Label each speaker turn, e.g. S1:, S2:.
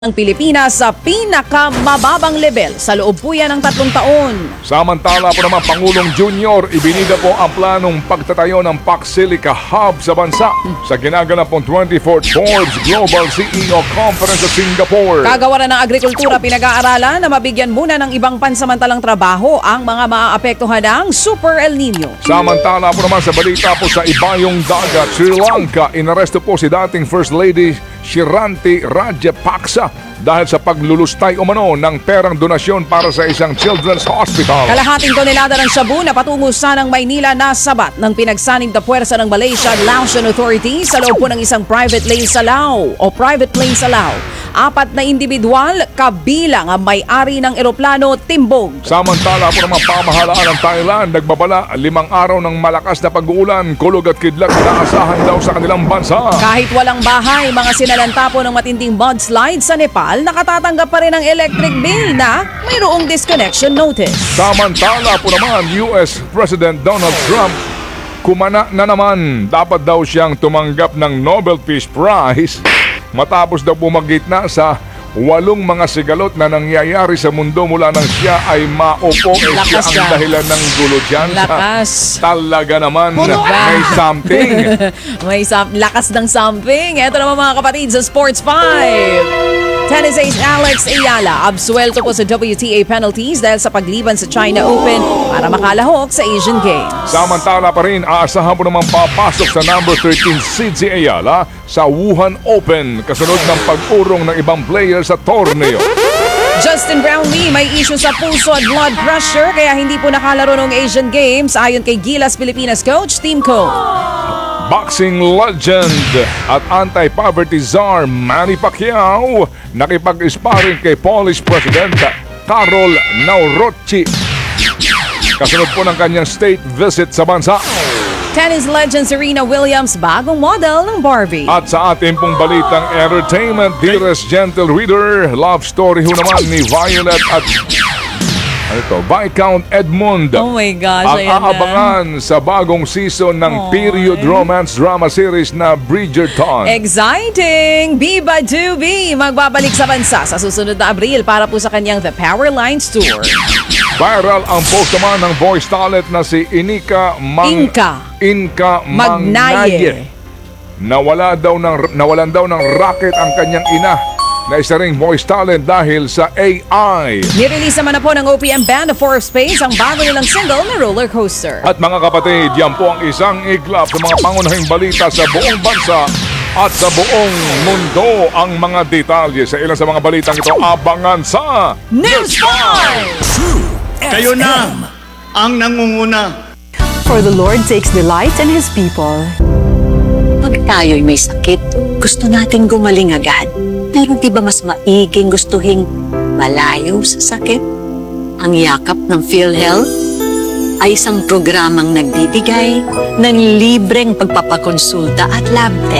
S1: ng Pilipinas sa pinakamababang level sa loob po yan ng 3 taon.
S2: Samantala po naman Pangulong Junior, ibinida po ang planong pagtatayo ng Paxilica Hub sa bansa sa ginaganap pong 24th Forbes Global CEO Conference sa Singapore.
S1: Kagawaran ng agrikultura pinag-aaralan na mabigyan muna ng ibang pansamantalang trabaho ang mga maaapektuhan ng Super El Nino.
S2: Samantala po naman sa balita po sa Ibayong Dagat, Sri Lanka, inaresto po si dating First Lady Shiranti Rajapaksa dahil sa paglulustay umano ng perang donasyon para sa isang children's hospital.
S1: Kalahating tonelada ng shabu na patungo sa ng Maynila na sabat ng pinagsanib na puwersa ng Malaysia at Laotian authorities sa loob po ng isang private plane sa Lao. 4 na individual kabilang ang may-ari ng eroplano timbog.
S2: Samantala po naman pamahalaan ng Thailand nagbabala 5 araw ng malakas na pag-uulan, kulog at kidlat na asahan daw sa kanilang bansa.
S1: Kahit walang bahay, mga sinalanta po ng matinding mudslide sa Nepal, nakatatanggap pa rin ng electric bill na mayroong disconnection notice.
S2: Samantala po naman US President Donald Trump kumana na naman, dapat daw siyang tumanggap ng Nobel Peace Prize matapos daw pumagitna sa 8 mga sigalot na nangyayari sa mundo mula nang siya ay maupo. Siya ang dahilan ng gulo dyan.
S1: Lakas.
S2: Talaga naman, may something.
S1: Lakas ng something. Ito naman mga kapatid sa Sports 5. Tennis ace Alex Ayala absuelto po sa WTA penalties dahil sa pagliban sa China Open para makalahok sa Asian Games.
S2: Samantala pa rin, aasahan po naman papasok sa number 13 seed si Ayala sa Wuhan Open kasunod ng pag-urong ng ibang player sa torneo.
S1: Justin Brownlee may issue sa puso at blood pressure kaya hindi po nakalaro ng Asian Games ayon kay Gilas Pilipinas coach Tim Cone.
S2: Boxing legend at anti-poverty czar Manny Pacquiao nakipag-sparring kay Polish President Karol Nawrocki kasunod po ng kanyang state visit sa bansa.
S1: Tennis legend Serena Williams bagong model ng Barbie.
S2: At sa ating pong balitang entertainment, dearest gentle reader, love story ho naman ni Violet at Viscount Edmund.
S1: Oh my gosh,
S2: ang aabangan sa bagong season ng period romance drama series na Bridgerton.
S1: Exciting! Biba Doobie magbabalik sa bansa sa susunod na Abril para po sa kanyang The Power Lines Tour.
S2: Viral ang post naman ng voice talent na si Inka Magnaye. Nawalan daw ng racket ang kanyang ina na isa ring voice talent dahil sa AI.
S1: Nirelease naman na po ng OPM band The Four of Space ang bago nilang single na Roller Coaster.
S2: At mga kapatid, yan po ang isang iglap sa mga pangunahing balita sa buong bansa at sa buong mundo. Ang mga detalye sa ilan sa mga balitang ito abangan sa
S1: News 5!
S3: Kayo na ang nangunguna.
S4: For the Lord takes delight in His people.
S5: Pag tayo'y may sakit, gusto nating gumaling agad. Pero di ba mas maiging gustuhin malayo sa sakit? Ang yakap ng PhilHealth ay isang programang nagbibigay ng libreng pagpapakonsulta at lab test